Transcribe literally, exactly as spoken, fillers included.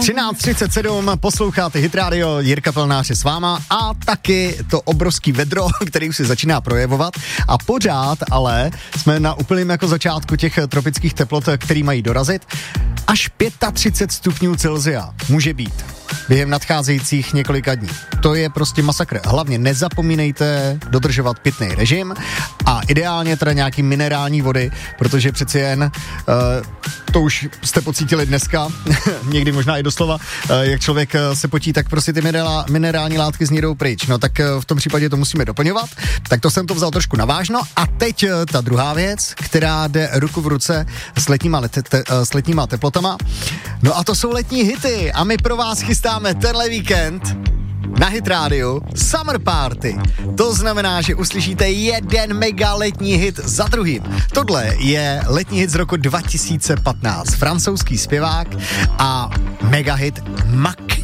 třináct třicet sedm, posloucháte Hit Radio, Jirka Pelnář je s váma a taky to obrovský vedro, který už se začíná projevovat a pořád ale jsme na úplném jako začátku těch tropických teplot, který mají dorazit. Až třicet pět stupňů Celsia může být během nadcházejících několika dní. To je prostě masakr. Hlavně nezapomínejte dodržovat pitný režim a ideálně teda nějaký minerální vody, protože přeci jen uh, to už jste pocítili dneska, někdy možná i doslova, uh, jak člověk uh, se potí, tak prostě ty minerál, minerální látky z ní jdou pryč. No tak uh, v tom případě to musíme doplňovat. Tak to jsem to vzal trošku navážno a teď uh, ta druhá věc, která jde ruku v ruce s letníma, let, te, uh, s letníma teplotama. No a to jsou letní hity a my pro vás chystáme tenhle víkend na Hit Radio Summer Party. To znamená, že uslyšíte jeden mega letní hit za druhým. Tohle je letní hit z roku dva tisíce patnáct. Francouzský zpěvák a mega hit Mac.